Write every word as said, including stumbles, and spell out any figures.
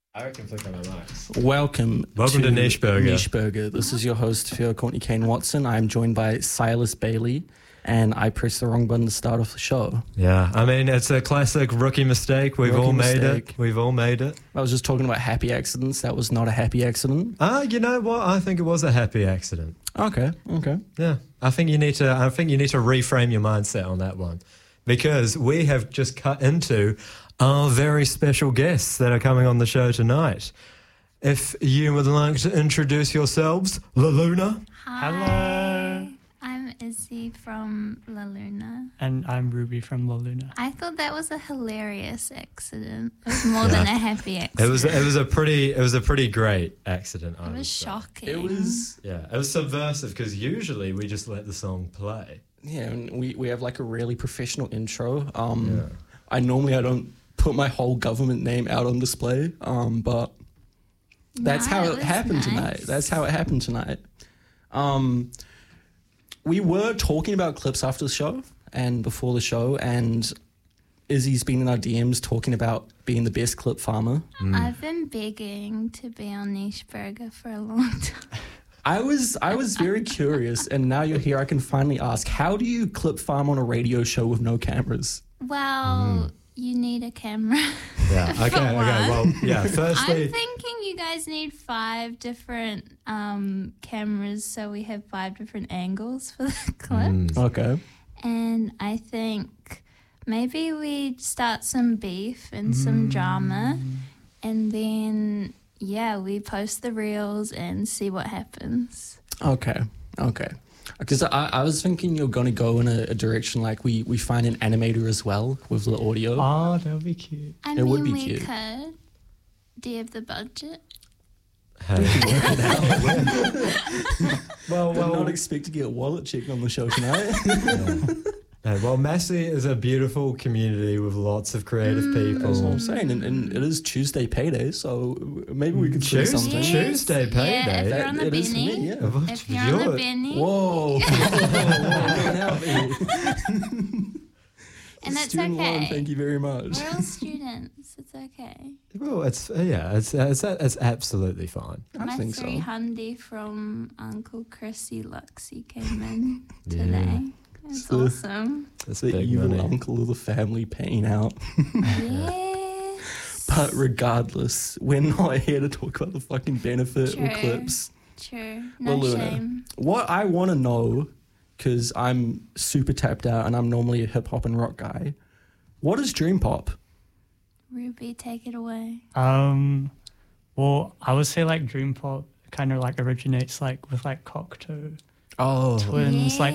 I reckon flick on my mics. Welcome, Welcome to, to Niche Burger. Niche Burger. This is your host, Theo Courtney Kane Watson. I'm joined by Silas Bailey, and I pressed the wrong button to start off the show. Yeah, I mean, it's a classic rookie mistake. We've Rookie all made mistake. it. We've all made it. I was just talking about happy accidents. That was not a happy accident. Ah, uh, you know what? I think it was a happy accident. Okay, okay. Yeah, I think you need to. I think you need to reframe your mindset on that one, because we have just cut into our very special guests that are coming on the show tonight. If you would like to introduce yourselves, La Luna. Hi. Hello. I'm Izzy from La Luna. And I'm Ruby from La Luna. I thought that was a hilarious accident. It was more Yeah. than a happy accident. It was. It was a pretty. It was a pretty great accident. I It would was say. shocking. It was, Yeah, it was subversive because usually we just let the song play. yeah, and we, we have like a really professional intro. Um, Yeah. I normally I don't put my whole government name out on display, um, but that's No, how it it was happened nice. tonight. That's how it happened tonight. Um, we were talking about clips after the show and before the show, and Izzy's been in our D Ms talking about being the best clip farmer. I've been begging to be on Niche Burger for a long time. I was I was very curious, and now you're here. I can finally ask: how do you clip farm on a radio show with no cameras? Well, you need a camera. Yeah. For Okay. Okay. one. Well. Yeah. I'm Firstly. thinking you guys need five different um, cameras so we have five different angles for the clip. Mm. Okay. And I think maybe we start some beef and some drama, and then, yeah, we post the reels and see what happens. Okay. Okay. Because I, I was thinking you're going to go in a, a direction like we, we find an animator as well with the audio. Oh, that would be cute. I It mean, would be we cute. could. Do you have the budget? Hey. well, Did well, not expect to get a wallet check on the show tonight. yeah, well, Massey is a beautiful community with lots of creative That's what people. I'm saying. And, and it is Tuesday payday, so maybe we could do Tuesday- something. Yes. Tuesday Yeah, payday. if you're That- on the it is for Benny. me, yeah. What? If you're on the You're- Benny. Whoa. Whoa. And that's Student loan, okay. thank you very much. We're all students. It's okay. Well, it's yeah, it's it's it's absolutely fine. I My think so. three hundy from Uncle Chrissy Luxie came in Yeah. today. It's So- awesome. It's The big evil money. uncle of the family paying out. Yes. But regardless, we're not here to talk about the fucking benefit or True. clips. True. No Well, Luna, shame. What I want to know, because I'm super tapped out and I'm normally a hip hop and rock guy, what is dream pop? Ruby, take it away. Um, well, I would say like dream pop kind of like originates like with like Cocteau Oh, Twins, like